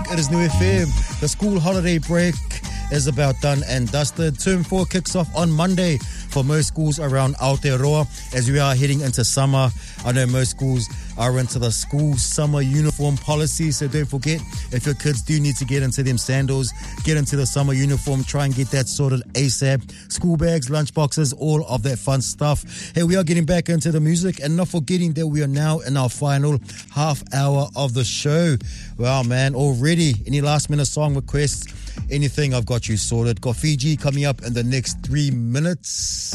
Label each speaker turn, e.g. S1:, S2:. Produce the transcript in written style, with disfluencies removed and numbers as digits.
S1: It is New FM. The school holiday break is about done and dusted. Term 4 kicks off on Monday for most schools around Aotearoa as we are heading into summer. I know most schools are into the school summer uniform policy, so don't forget, if your kids do need to get into them sandals, get into the summer uniform, try and get that sorted ASAP. School bags, lunch boxes, all of that fun stuff. Hey, we are getting back into the music and not forgetting that we are now in our final half hour of the show. Wow, man, already. Any last minute song requests? Anything, I've got you sorted. Got Fiji coming up in the next 3 minutes.